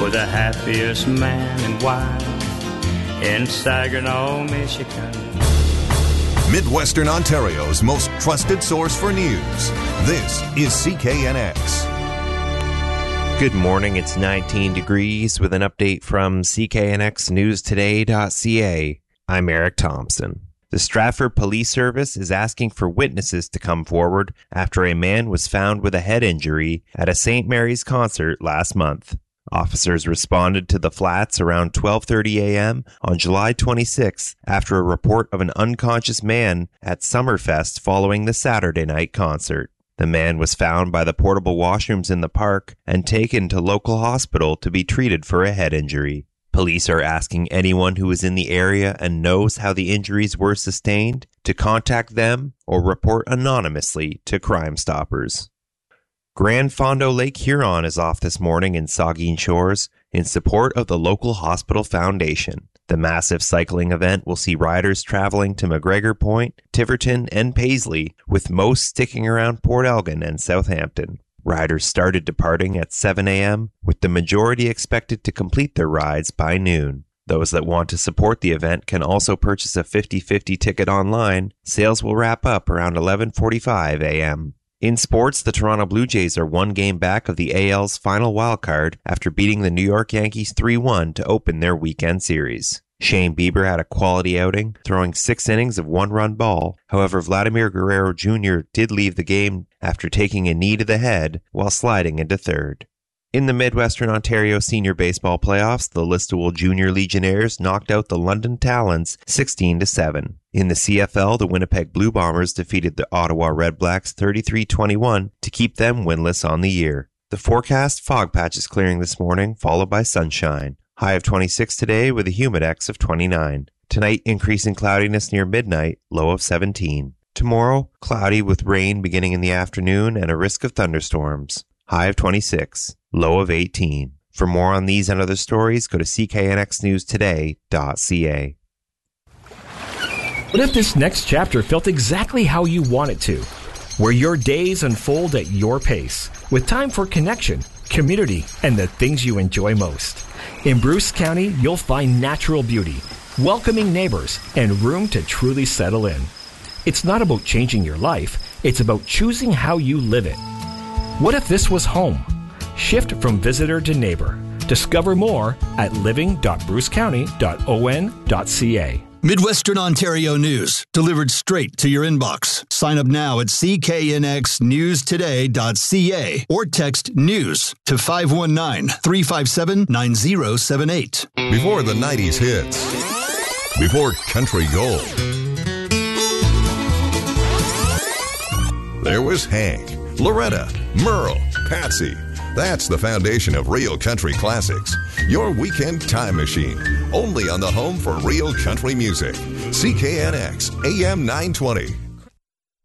for the happiest man and wife in Saginaw, Michigan. Midwestern Ontario's most trusted source for news. This is CKNX. Good morning, it's 19 degrees with an update from CKNXNewsToday.ca. I'm Eric Thompson. The Stratford Police Service is asking for witnesses to come forward after a man was found with a head injury at a St. Mary's concert last month. Officers responded to the flats around 12:30 a.m. on July 26 after a report of an unconscious man at Summerfest following the Saturday night concert. The man was found by the portable washrooms in the park and taken to local hospital to be treated for a head injury. Police are asking anyone who is in the area and knows how the injuries were sustained to contact them or report anonymously to Crime Stoppers. Grand Fondo Lake Huron is off this morning in Saugeen Shores in support of the local hospital foundation. The massive cycling event will see riders traveling to McGregor Point, Tiverton, and Paisley, with most sticking around Port Elgin and Southampton. Riders started departing at 7 a.m., with the majority expected to complete their rides by noon. Those that want to support the event can also purchase a 50/50 ticket online. Sales will wrap up around 11:45 a.m. In sports, the Toronto Blue Jays are one game back of the AL's final wildcard after beating the New York Yankees 3-1 to open their weekend series. Shane Bieber had a quality outing, throwing 6 innings of one-run ball. However, Vladimir Guerrero Jr. did leave the game after taking a knee to the head while sliding into third. In the Midwestern Ontario Senior Baseball Playoffs, the Listowel Junior Legionnaires knocked out the London Talons 16-7. In the CFL, the Winnipeg Blue Bombers defeated the Ottawa Red Blacks 33-21 to keep them winless on the year. The forecast: fog patches clearing this morning, followed by sunshine. High of 26 today with a humidex of 29. Tonight, increasing cloudiness near midnight, low of 17. Tomorrow, cloudy with rain beginning in the afternoon and a risk of thunderstorms. High of 26, low of 18. For more on these and other stories, go to cknxnewstoday.ca. What if this next chapter felt exactly how you want it to? Where your days unfold at your pace, with time for connection, community, and the things you enjoy most. In Bruce County, you'll find natural beauty, welcoming neighbors, and room to truly settle in. It's not about changing your life, it's about choosing how you live it. What if this was home? Shift from visitor to neighbor. Discover more at living.brucecounty.on.ca. Midwestern Ontario news, delivered straight to your inbox. Sign up now at cknxnewstoday.ca or text NEWS to 519-357-9078. Before the 90s hits. Before country gold. There was Hank, Loretta, Merle, Patsy. That's the foundation of real country classics. Your weekend time machine. Only on the home for real country music. CKNX AM 920.